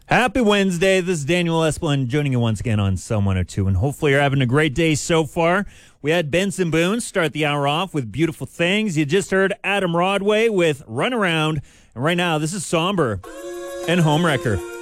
Happy Wednesday. This is Daniel Esplin joining you once again on Psalm 102, and hopefully you're having a great day so far. We had Benson Boone start the hour off with Beautiful Things. You just heard Adam Rodway with Run Around, and right now this is Somber and Homewrecker.